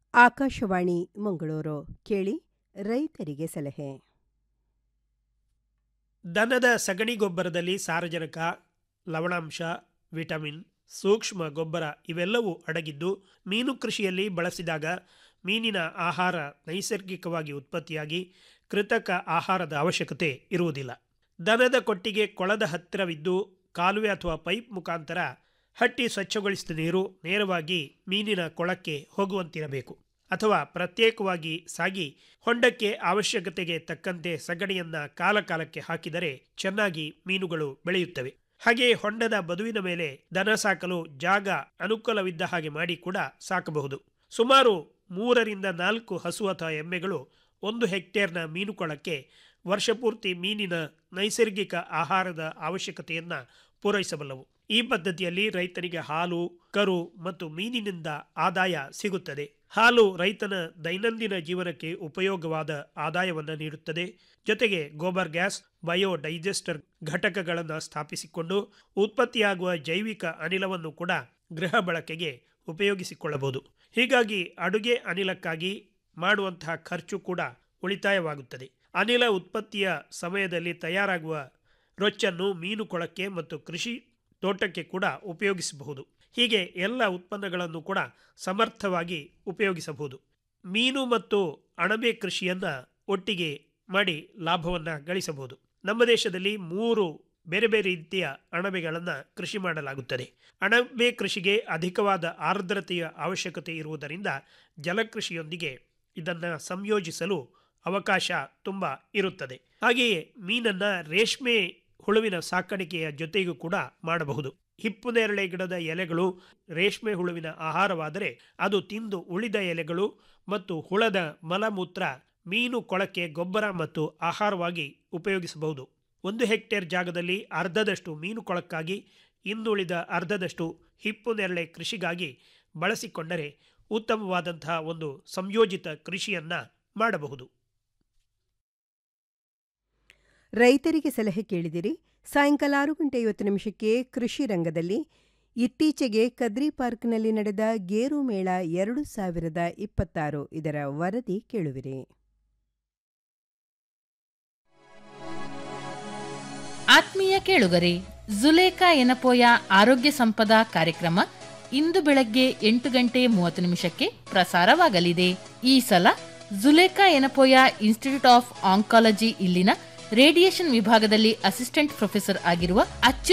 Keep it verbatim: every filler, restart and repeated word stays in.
ಆಕಾಶವಾಣಿ ಮಂಗಳೂರು. ಕೇಳಿ ರೈತರಿಗೆ ಸಲಹೆ. ದನದ ಸಗಣಿ ಗೊಬ್ಬರದಲ್ಲಿ ಸಾರಜನಕ, ಲವಣಾಂಶ, ವಿಟಮಿನ್, ಸೂಕ್ಷ್ಮ ಗೊಬ್ಬರ ಇವೆಲ್ಲವೂ ಅಡಗಿದ್ದು ಮೀನು ಕೃಷಿಯಲ್ಲಿ ಬಳಸಿದಾಗ ಮೀನಿನ ಆಹಾರ ನೈಸರ್ಗಿಕವಾಗಿ ಉತ್ಪತ್ತಿಯಾಗಿ ಕೃತಕ ಆಹಾರದ ಅವಶ್ಯಕತೆ ಇರುವುದಿಲ್ಲ. ದನದ ಕೊಟ್ಟಿಗೆ ಕೊಳದ ಹತ್ತಿರವಿದ್ದು ಕಾಲುವೆ ಅಥವಾ ಪೈಪ್ ಮುಖಾಂತರ ಹಟ್ಟಿ ಸ್ವಚ್ಛಗೊಳಿಸಿದ ನೀರು ನೇರವಾಗಿ ಮೀನಿನ ಕೊಳಕ್ಕೆ ಹೋಗುವಂತಿರಬೇಕು. ಅಥವಾ ಪ್ರತ್ಯೇಕವಾಗಿ ಸಾಗಿ ಹೊಂಡಕ್ಕೆ ಅವಶ್ಯಕತೆಗೆ ತಕ್ಕಂತೆ ಸಗಣಿಯನ್ನು ಕಾಲಕಾಲಕ್ಕೆ ಹಾಕಿದರೆ ಚೆನ್ನಾಗಿ ಮೀನುಗಳು ಬೆಳೆಯುತ್ತವೆ. ಹಾಗೆಯೇ ಹೊಂಡದ ಬದುವಿನ ಮೇಲೆ ದನ ಸಾಕಲು ಜಾಗ ಅನುಕೂಲವಿದ್ದ ಹಾಗೆ ಮಾಡಿ ಕೂಡ ಸಾಕಬಹುದು. ಸುಮಾರು ಮೂರರಿಂದ ನಾಲ್ಕು ಹಸು ಅಥವಾ ಎಮ್ಮೆಗಳು ಒಂದು ಹೆಕ್ಟೇರ್ನ ಮೀನುಕೊಳಕ್ಕೆ ವರ್ಷಪೂರ್ತಿ ಮೀನಿನ ನೈಸರ್ಗಿಕ ಆಹಾರದ ಅವಶ್ಯಕತೆಯನ್ನು ಪೂರೈಸಬಲ್ಲವು. ಈ ಪದ್ಧತಿಯಲ್ಲಿ ರೈತನಿಗೆ ಹಾಲು, ಕರು ಮತ್ತು ಮೀನಿನಿಂದ ಆದಾಯ ಸಿಗುತ್ತದೆ. ಹಾಲು ರೈತನ ದೈನಂದಿನ ಜೀವನಕ್ಕೆ ಉಪಯೋಗವಾದ ಆದಾಯವನ್ನು ನೀಡುತ್ತದೆ. ಜೊತೆಗೆ ಗೋಬರ್ ಗ್ಯಾಸ್, ಬಯೋಡೈಜೆಸ್ಟರ್ ಘಟಕಗಳನ್ನು ಸ್ಥಾಪಿಸಿಕೊಂಡು ಉತ್ಪತ್ತಿಯಾಗುವ ಜೈವಿಕ ಅನಿಲವನ್ನು ಕೂಡ ಗೃಹ ಬಳಕೆಗೆ ಉಪಯೋಗಿಸಿಕೊಳ್ಳಬಹುದು. ಹೀಗಾಗಿ ಅಡುಗೆ ಅನಿಲಕ್ಕಾಗಿ ಮಾಡುವಂತಹ ಖರ್ಚು ಕೂಡ ಉಳಿತಾಯವಾಗುತ್ತದೆ. ಅನಿಲ ಉತ್ಪತ್ತಿಯ ಸಮಯದಲ್ಲಿ ತಯಾರಾಗುವ ರೊಚ್ಚನ್ನು ಮೀನು ಕೊಳಕ್ಕೆ ಮತ್ತು ಕೃಷಿ ತೋಟಕ್ಕೆ ಕೂಡ ಉಪಯೋಗಿಸಬಹುದು. ಹೀಗೆ ಎಲ್ಲ ಉತ್ಪನ್ನಗಳನ್ನು ಕೂಡ ಸಮರ್ಥವಾಗಿ ಉಪಯೋಗಿಸಬಹುದು. ಮೀನು ಮತ್ತು ಅಣಬೆ ಕೃಷಿಯನ್ನು ಒಟ್ಟಿಗೆ ಮಾಡಿ ಲಾಭವನ್ನು ಗಳಿಸಬಹುದು. ನಮ್ಮ ದೇಶದಲ್ಲಿ ಮೂರು ಬೇರೆ ಬೇರೆ ರೀತಿಯ ಅಣಬೆಗಳನ್ನು ಕೃಷಿ ಮಾಡಲಾಗುತ್ತದೆ. ಅಣಬೆ ಕೃಷಿಗೆ ಅಧಿಕವಾದ ಆರ್ದ್ರತೆಯ ಅವಶ್ಯಕತೆ ಇರುವುದರಿಂದ ಜಲಕೃಷಿಯೊಂದಿಗೆ ಇದನ್ನು ಸಂಯೋಜಿಸಲು ಅವಕಾಶ ತುಂಬ ಇರುತ್ತದೆ. ಹಾಗೆಯೇ ಮೀನನ್ನು ರೇಷ್ಮೆ ಹುಳುವಿನ ಸಾಕಾಣಿಕೆಯ ಜೊತೆಗೂ ಕೂಡ ಮಾಡಬಹುದು. ಹಿಪ್ಪು ನೇರಳೆ ಗಿಡದ ಎಲೆಗಳು ರೇಷ್ಮೆ ಹುಳುವಿನ ಆಹಾರವಾದರೆ ಅದು ತಿಂದು ಉಳಿದ ಎಲೆಗಳು ಮತ್ತು ಹುಳದ ಮಲಮೂತ್ರ ಮೀನು ಕೊಳಕ್ಕೆ ಗೊಬ್ಬರ ಮತ್ತು ಆಹಾರವಾಗಿ ಉಪಯೋಗಿಸಬಹುದು. ಒಂದು ಹೆಕ್ಟೇರ್ ಜಾಗದಲ್ಲಿ ಅರ್ಧದಷ್ಟು ಮೀನು ಕೊಳಕ್ಕಾಗಿ ಇನ್ನುಳಿದ ಅರ್ಧದಷ್ಟು ಹಿಪ್ಪು ನೇರಳೆ ಕೃಷಿಗಾಗಿ ಬಳಸಿಕೊಂಡರೆ ಉತ್ತಮವಾದಂತಹ ಒಂದು ಸಂಯೋಜಿತ ಕೃಷಿಯನ್ನು ಮಾಡಬಹುದು. ರೈತರಿಗೆ ಸಲಹೆ ಕೇಳಿದಿರಿ. ಸಾಯಂಕಾಲ ಆರು ಗಂಟೆ ಐವತ್ತು ನಿಮಿಷಕ್ಕೆ ಕೃಷಿ ರಂಗದಲ್ಲಿ ಇತ್ತೀಚೆಗೆ ಕದ್ರಿ ಪಾರ್ಕ್ನಲ್ಲಿ ನಡೆದ ಗೇರು ಮೇಳ ಎರಡು ಸಾವಿರದ ಇಪ್ಪತ್ತಾರು ಇದರ ವರದಿ ಕೇಳುವಿರಿ. ಆತ್ಮೀಯ ಕೇಳುಗರೆ, ಜುಲೇಖಾ ಎನಪೋಯ ಆರೋಗ್ಯ ಸಂಪದ ಕಾರ್ಯಕ್ರಮ ಇಂದು ಬೆಳಗ್ಗೆ ಎಂಟು ಗಂಟೆ ಮೂವತ್ತು ನಿಮಿಷಕ್ಕೆ ಪ್ರಸಾರವಾಗಲಿದೆ. ಈ ಸಲ Zulekha Yenepoya institute of oncology ಇಲ್ಲಿನ ರೇಡಿಯೇಷನ್ ವಿಭಾಗದಲ್ಲಿ ಅಸಿಸ್ಟೆಂಟ್ ಪ್ರೊಫೆಸರ್ ಆಗಿರುವ ಅಚ್ಚು